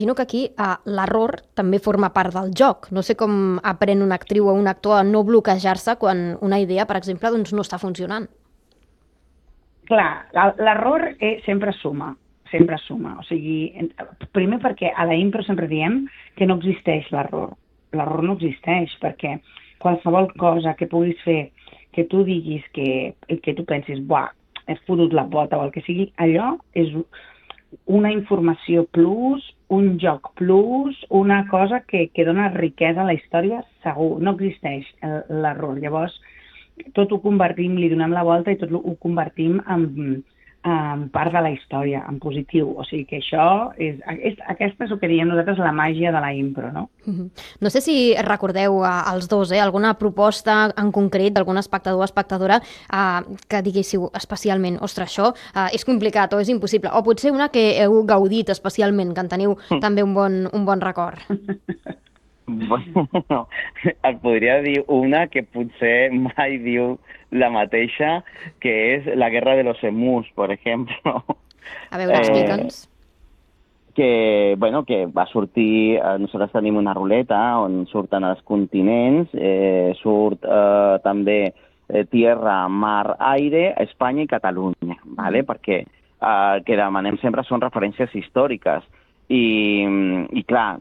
Imagino que aquí l'error també forma part del joc. No sé com aprèn una actriu o un actor a no bloquejar-se quan una idea, per exemple, doncs no està funcionant. Clar, l'error sempre suma, sempre suma. O sigui, primer perquè a la impro sempre diem que no existeix l'error. L'error no existeix perquè qualsevol cosa que puguis fer, que tu diguis que tu pensis, buah, he fotut la bota o el que sigui, allò és una informació plus, un joc plus, una cosa que dona riquesa a la història segur. No existeix l'error. Llavors, tot ho convertim, li donem la volta i tot ho convertim en part de la història, en positiu. O sigui que això aquesta és el que diem nosaltres la màgia de la impro, no? No sé si recordeu els dos, alguna proposta en concret d'algun espectador o espectadora que diguéssiu especialment, ostres, això és complicat o és impossible, o potser una que heu gaudit especialment, que en teniu també un bon record. Bueno, et podria dir una que potser mai diu la mateixa, que és La guerra de los emus, per exemple. A veure, explica'ns. Que va sortir, nosaltres tenim una ruleta on surten els continents, surt també tierra, mar, aire, Espanya i Catalunya, ¿vale? Perquè el que demanem sempre són referències històriques. I clar,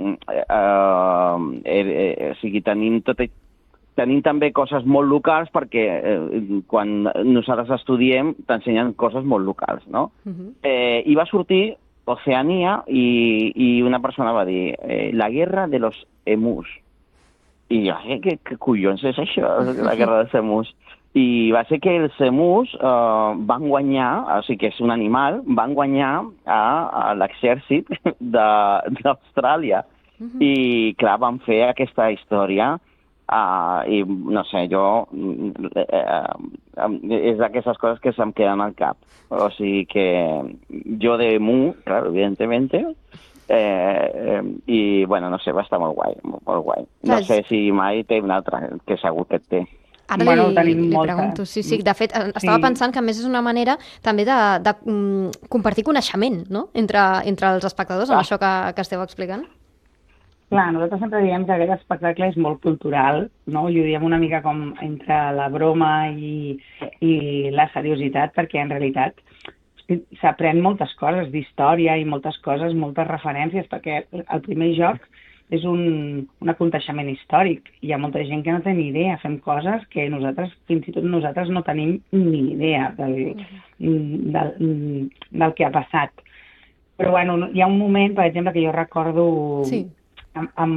o sigui, tenim també coses molt locals perquè quan nosaltres estudiem t'ensenyen coses molt locals, no? I va sortir Oceania i una persona va dir la guerra de los emus. I jo, què collons és això, la guerra dels emus? I va ser que els emus van guanyar, o sigui que és un animal, van guanyar a l'exèrcit d'Austràlia. I clar, van fer aquesta història i no sé, és d'aquestes coses que se'm queden al cap. O sigui que jo de emu, claro, evidentemente, i bueno, no sé, va estar molt guai, molt guai. No sé si mai té una altra, que segur que té. Ara li pregunto, sí. De fet, estava pensant que a més és una manera també de compartir coneixement, no?, entre els espectadors, amb això que esteu explicant. Clar, nosaltres sempre diem que aquest espectacle és molt cultural, no? I ho diem una mica com entre la broma i la seriositat, perquè en realitat s'aprèn moltes coses d'història i moltes coses, moltes referències, perquè el primer joc és un aconteixement històric. Hi ha molta gent que no té ni idea. Fem coses que fins i tot nosaltres no tenim ni idea del que ha passat. Però bueno, hi ha un moment, per exemple, que jo recordo amb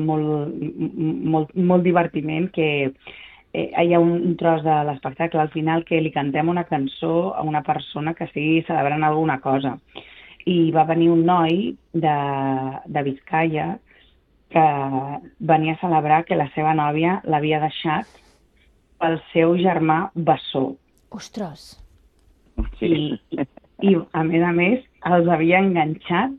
molt divertiment, que hi ha un tros de l'espectacle al final que li cantem una cançó a una persona que estigui celebrant alguna cosa. I va venir un noi de Vizcaya que venia a celebrar que la seva nòvia l'havia deixat pel seu germà bessó. Ostres! I a més, els havia enganxat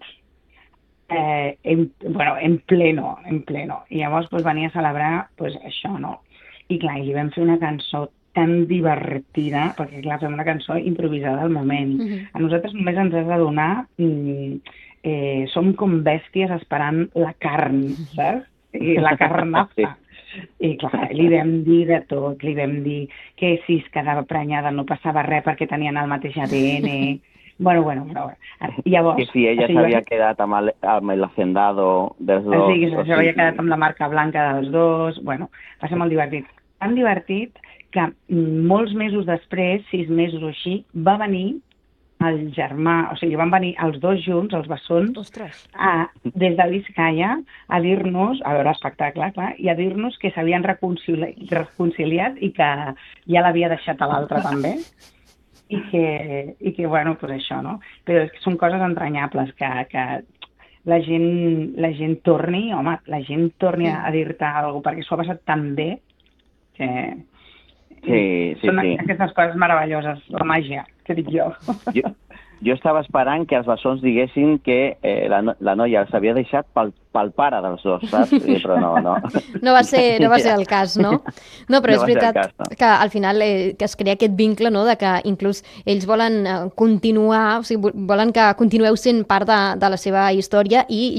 en pleno. I llavors venia a celebrar això, no? I clar, li vam fer una cançó tan divertida, perquè clar, fem una cançó improvisada al moment. A nosaltres només ens has de donar... som com bèsties esperant la carn, saps? I la carnafa. I clar, li vam dir de tot, li vam dir que si es quedava prenyada no passava res perquè tenien el mateix ADN. Bueno. Llavors, que si ella s'havia quedat amb el hacendado dels dos. Sí, que s'havia quedat amb la marca blanca dels dos. Bueno, va ser molt divertit. Tan divertit que molts mesos després, 6 mesos o així, va venir el germà, o sigui, van venir els dos junts, els bessons, des de Vizcaya a dir-nos, a veure espectacle, clar, i a dir-nos que s'havien reconciliat i que ja l'havia deixat a l'altre també, i que bueno, doncs això, no? Però és que són coses entranyables, que la gent torni, home, la gent torni a dir-te alguna cosa, perquè s'ho ha passat tan bé que... Són aquestes coses meravelloses, la màgia, que dic jo. Jo estava esperant que els bessons diguessin que la noia els havia deixat pel pare dels dos, saps? Però no. No va ser el cas, no? No, però és veritat que al final que es crea aquest vincle, no?, de que inclús ells volen continuar, o sigui, volen que continueu sent part de la seva història i